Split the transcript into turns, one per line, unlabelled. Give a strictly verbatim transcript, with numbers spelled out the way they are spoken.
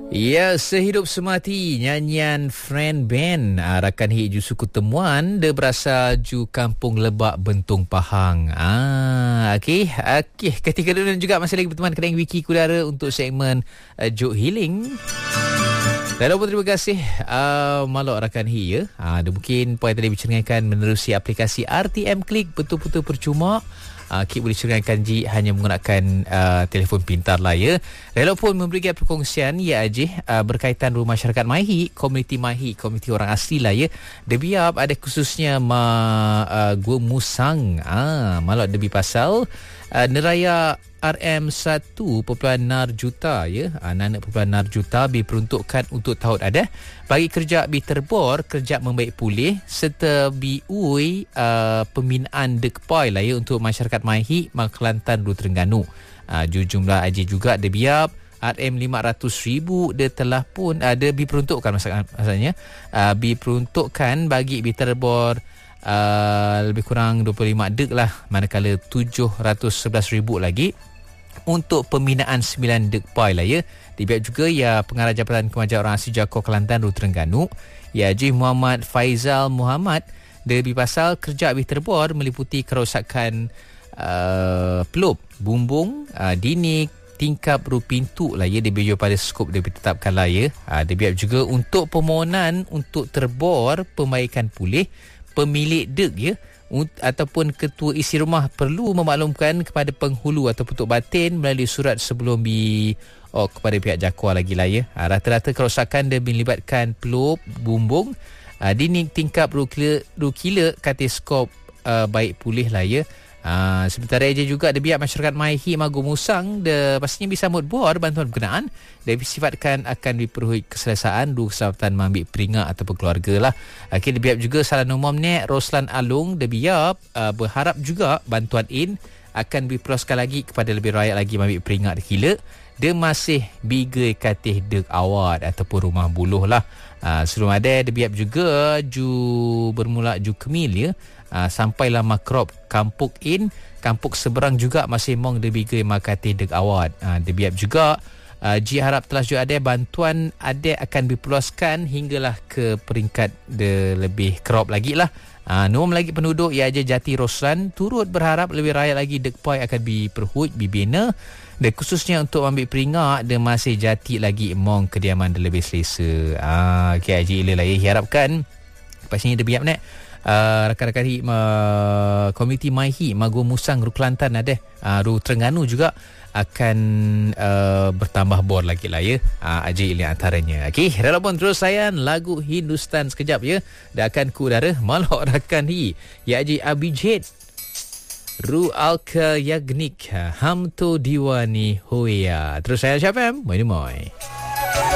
Ya, sehidup semati nyanyian friend band ah, rakan hiju suku temuan de berasal ju Kampung Lebak Bentung Pahang. Ah, okey, okey. Ketika dulu juga masih lagi berteman kedai Wiki Kudara untuk segmen uh, Joke Healing. Dan pun terima kasih uh, Malok rakan hi ya. Ah, dia mungkin puan tadi bercengakan menerusi aplikasi R T M Klik betul-betul percuma. Uh, Kit boleh curangkan Ji hanya menggunakan uh, telefon pintar lah ya. Rela pun memberikan perkongsian ya Ajih uh, berkaitan rumah masyarakat Mahi, komuniti Mahi, komuniti orang asli lah ya. Debiap ada khususnya ma uh, Gua Musang. Ah, malak debi pasal uh, neraya R M satu perpuluhan nar juta ya. Uh, nanak perpuluhan nar juta diperuntukkan untuk tahun ada bagi kerja bi terbor, kerja membaik pulih serta bi ui uh, pembinaan dekpai lah ya untuk masyarakat Mahi, Kelantan, Dulu Terengganu. Uh, jumlah aji juga dia biap R M lima ratus ribu dia telah pun ada uh, diperuntukkan maksudnya uh, diperuntukkan bagi bi terbor uh, lebih kurang dua puluh lima dek lah, manakala tujuh ratus sebelas ribu lagi untuk pembinaan sembilan dekpai lah ya. Dibiak juga ya pengarah Jabatan Kemajuan Orang Asli Jakor Kelantan Dulu Terengganu ya Haji Muhammad Faizal Muhammad lebih pasal kerja habis terbor meliputi kerosakan uh, pelub, bumbung, uh, dinik, tingkap ru pintu lah ya. Dia biar pada skop dia ditetapkan lah ya. Uh, dia biar juga untuk permohonan untuk terbor pembaikan pulih pemilik dek ya ataupun ketua isi rumah perlu memaklumkan kepada penghulu atau petuk batin melalui surat sebelum bi oh, kepada pihak Jakor lagi lah ya. Ha, rata-rata kerosakan dia melibatkan pelub, bumbung, uh, dinik, tingkap, rukila, rukila kateskop uh, baik pulih lah ya. Uh, sementara aja juga ada biar masyarakat Maihi Magu Musang dia pastinya bisa sambut buar bantuan berkenaan dan disifatkan akan diperlukan keselesaan dua keselamatan mengambil peringat ataupun keluarga lah. Okay, dia biar juga salah nomor ni Roslan Alung dia biar uh, berharap juga bantuan in akan diperluaskan lagi kepada lebih rakyat lagi mengambil peringat kila dia masih bigai katih dek awat ataupun rumah buluh lah. Uh, sebelum ada dia biar juga ju bermula ju Kemil ya. Uh, sampailah Makrop Kampung In, Kampung seberang juga masih mong de bigai makati dek awat. Uh, de biap juga uh, ji harap telah juga ada bantuan ada akan diperluaskan hinggalah ke peringkat de lebih kerap lagi lah. Uh, Nom lagi penduduk ia aja Jati Roslan turut berharap lebih rakyat lagi dekpai akan diperhut dibina dan khususnya untuk ambil peringat dia masih jati lagi mong kediaman dia lebih selesa. Ah, okay, Haji Ila lah ya harapkan pastinya dia biap nak Uh, rakan-rakan hi uh, komuniti Maihi Magu Musang Ru Kelantan ada uh, Ru Terengganu juga akan uh, bertambah bor lagi lah ya. uh, Aji ini antaranya. Okey, rela pun terus layan lagu Hindustan sekejap ya. Dan akan ku udara Malok rakan hi ya Aji Abijit Ru Alka Yagnik Ham to Diwani Hoya. Terus saya Syafam Moi Moi.